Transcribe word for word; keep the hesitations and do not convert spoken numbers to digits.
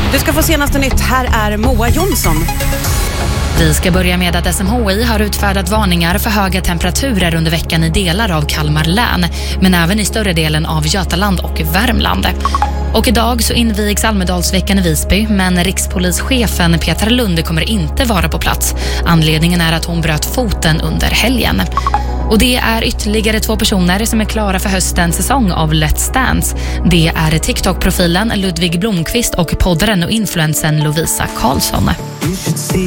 Du ska få senaste nytt. Här är Moa Jonsson. Vi ska börja med att S M H I har utfärdat varningar för höga temperaturer under veckan i delar av Kalmar län, men även i större delen av Götaland och Värmland. Och idag så invigs Almedalsveckan i Visby, men rikspolischefen Peter Lund kommer inte vara på plats. Anledningen är att hon bröt foten under helgen. Och det är ytterligare två personer som är klara för höstens säsong av Let's Dance. Det är TikTok-profilen Ludvig Blomqvist och poddaren och influensen Lovisa Karlsson.